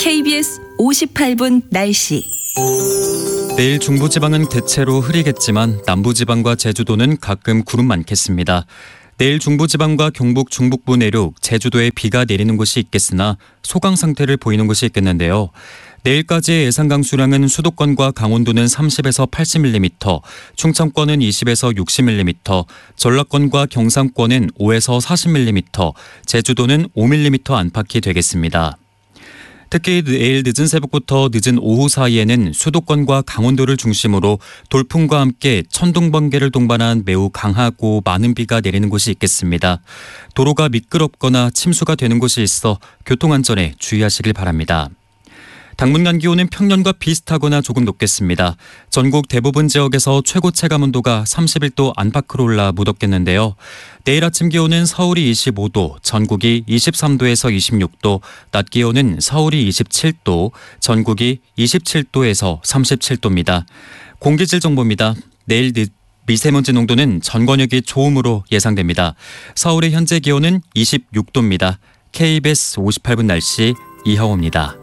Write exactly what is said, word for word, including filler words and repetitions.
케이비에스 오십팔 분 날씨. 내일 중부지방은 대체로 흐리겠지만 남부지방과 제주도는 가끔 구름 많겠습니다. 내일 중부지방과 경북 중북부 내륙, 제주도에 비가 내리는 곳이 있겠으나 소강 상태를 보이는 곳이 있겠는데요. 내일까지의 예상 강수량은 수도권과 강원도는 삼십에서 팔십 밀리미터, 충청권은 이십에서 육십 밀리미터, 전라권과 경상권은 오에서 사십 밀리미터, 제주도는 오 밀리미터 안팎이 되겠습니다. 특히 내일 늦은 새벽부터 늦은 오후 사이에는 수도권과 강원도를 중심으로 돌풍과 함께 천둥, 번개를 동반한 매우 강하고 많은 비가 내리는 곳이 있겠습니다. 도로가 미끄럽거나 침수가 되는 곳이 있어 교통안전에 주의하시길 바랍니다. 당분간 기온은 평년과 비슷하거나 조금 높겠습니다. 전국 대부분 지역에서 최고 체감 온도가 삼십일 도 안팎으로 올라 무덥겠는데요. 내일 아침 기온은 서울이 이십오 도, 전국이 이십삼 도에서 이십육 도, 낮 기온은 서울이 이십칠 도, 전국이 이십칠 도에서 삼십칠 도입니다. 공기질 정보입니다. 내일 늦 미세먼지 농도는 전권역이 좋음으로 예상됩니다. 서울의 현재 기온은 이십육 도입니다. 케이비에스 오십팔 분 날씨 이하호입니다.